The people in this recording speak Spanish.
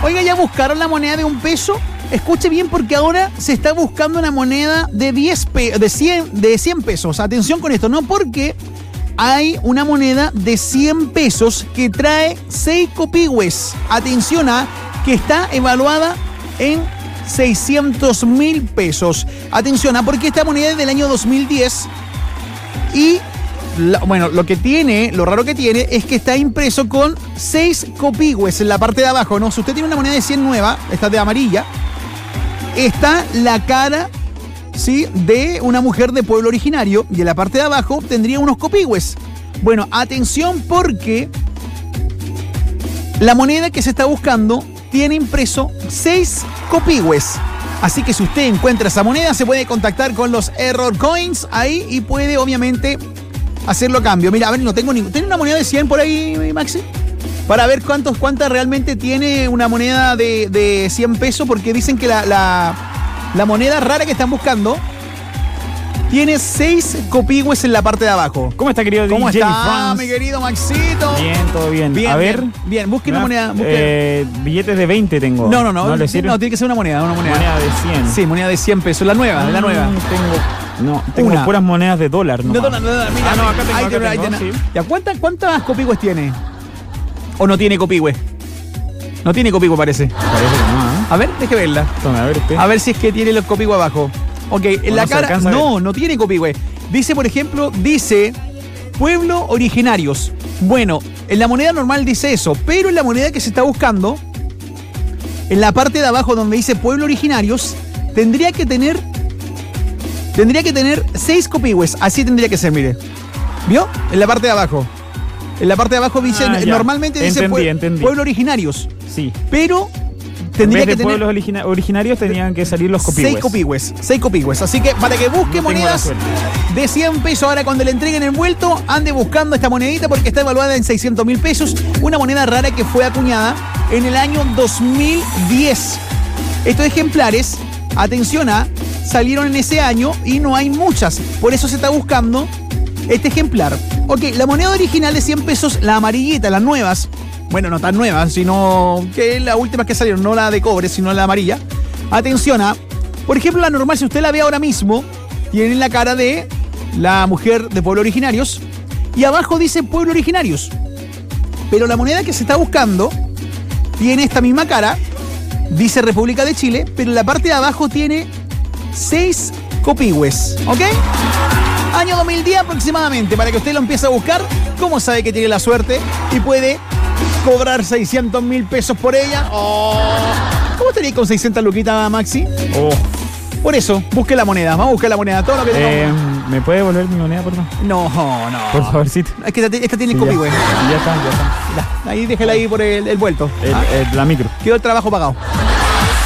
Oiga, ¿ya buscaron la moneda de $1? Escuche bien porque ahora se está buscando una moneda de 100 pesos. Atención con esto, no porque hay una moneda de 100 pesos que trae 6 copigües. Atención a que está evaluada en 600.000 pesos. Atención a porque esta moneda es del año 2010 y lo raro que tiene es que está impreso con 6 copigües en la parte de abajo, ¿no? Si usted tiene una moneda de 100 nueva, esta de amarilla, está la cara, ¿sí?, de una mujer de pueblo originario y en la parte de abajo tendría unos copigües. Bueno, atención porque la moneda que se está buscando tiene impreso 6 copigües. Así que si usted encuentra esa moneda, se puede contactar con los Error Coins ahí y puede, obviamente, hacerlo a cambio. Mira, a ver, no tengo ningún. ¿Tiene una moneda de 100 por ahí, Maxi? Para ver cuánta realmente tiene una moneda de 100 pesos, porque dicen que la moneda rara que están buscando tiene 6 copigües en la parte de abajo. ¿Cómo está, querido ¿Cómo DJ está, France? mi querido Maxito? Bien, todo bien. Bien, a ver. Bien, busque una moneda. Billetes de 20 tengo. No, ¿No tiene que ser una moneda. Moneda de 100. Sí, moneda de 100 pesos, la nueva, la nueva. Tengo Una. puras monedas de dólar. No, mira, no, acá tengo, ahí tengo. sí. ¿Ya cuántas copigües tiene? ¿O no tiene copigüe? No tiene copigüe, parece. Parece que no, ¿eh? A ver, deje verla. Tome, a ver usted. A ver si es que tiene los copigües abajo. Ok, en la cara. No tiene copigüe. Dice, por ejemplo, pueblo originarios. Bueno, en la moneda normal dice eso, pero en la moneda que se está buscando, en la parte de abajo donde dice pueblo originarios, tendría que tener 6 copigües. Así tendría que ser, mire. ¿Vio? En la parte de abajo. En la parte de abajo dice, normalmente dice pueblo originarios. Sí. Pero tendría que tener pueblos originarios tenían que salir los copigües. 6 copigües. Así que para que busque monedas de 100 pesos, ahora cuando le entreguen el vuelto, ande buscando esta monedita porque está evaluada en 600.000 pesos. Una moneda rara que fue acuñada en el año 2010. Estos ejemplares, atención salieron en ese año y no hay muchas. Por eso se está buscando este ejemplar. Ok, la moneda original de 100 pesos, la amarillita, las nuevas. Bueno, no tan nuevas, sino que las últimas que salieron, no la de cobre, sino la amarilla. Atención por ejemplo, la normal, si usted la ve ahora mismo, tiene la cara de la mujer de pueblo originarios y abajo dice pueblo originarios. Pero la moneda que se está buscando tiene esta misma cara, dice República de Chile, pero en la parte de abajo tiene 6 copigües, ¿ok? Año 2010 aproximadamente, para que usted lo empiece a buscar. ¿Cómo sabe que tiene la suerte y puede cobrar 600.000 pesos por ella? ¿Cómo estaría con 600 luquitas, Maxi? Por eso, busque la moneda. Vamos a buscar la moneda. Todo lo que ¿Me puede devolver mi moneda, por favor? No. Por favorcito. Es que esta tiene copigüe. Ya está. Ahí déjela ahí por el vuelto. La micro. Quedó el trabajo pagado.